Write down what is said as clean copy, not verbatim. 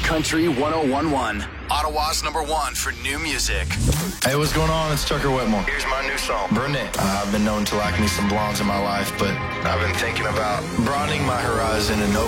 Country 101.1. Ottawa's #1 for new music. Hey, what's going on? It's Tucker Whitmore. Here's my new song, Brunette. I've been known to like me some blondes in my life, but I've been thinking about broadening my horizon and